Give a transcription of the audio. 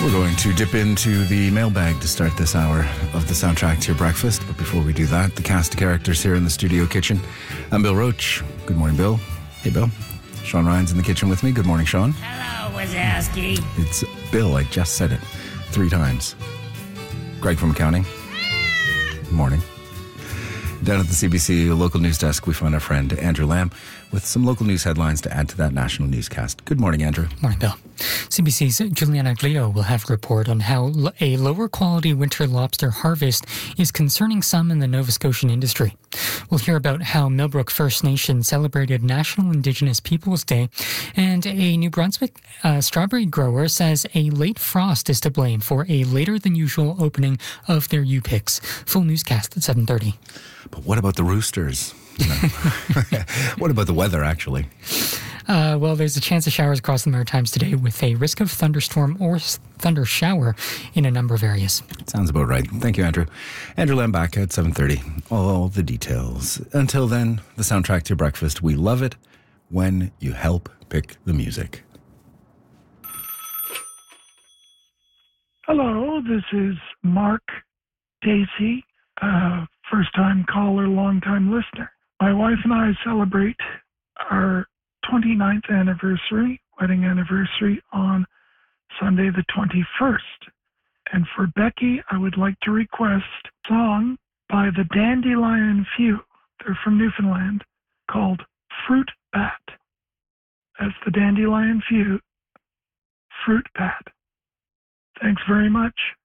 We're going to dip into the mailbag to start this hour of the Soundtrack to Your Breakfast. But before we do that, the cast of characters here in the studio kitchen. I'm Bill Roach. Good morning, Bill. Hey, Bill. Sean Ryan's in the kitchen with me. Good morning, Sean. Hello, Wazowski. It's Bill. I just said it 3 times. Greg from accounting. Good morning. Down at the CBC local news desk, we find our friend Andrew Lamb with some local news headlines to add to that national newscast. Good morning, Andrew. Morning, Bill. CBC's Juliana Glio will have a report on how a lower quality winter lobster harvest is concerning some in the Nova Scotian industry. We'll hear about how Millbrook First Nation celebrated National Indigenous Peoples Day, and a New Brunswick strawberry grower says a late frost is to blame for a later than usual opening of their U-Picks. Full newscast at 7:30. But what about the roosters? No. What about the weather, actually? Well, there's a chance of showers across the Maritimes today with a risk of thunderstorm or thunder shower in a number of areas. Sounds about right. Thank you, Andrew. Andrew Lamb back at 7:30. All the details. Until then, the Soundtrack to Your Breakfast. We love it when you help pick the music. Hello, this is Mark Dacey, first-time caller, long-time listener. My wife and I celebrate our 29th anniversary, wedding anniversary, on Sunday the 21st. And for Becky, I would like to request a song by the Dandelion Few. They're from Newfoundland, called Fruit Bat. That's the Dandelion Few, Fruit Bat. Thanks very much.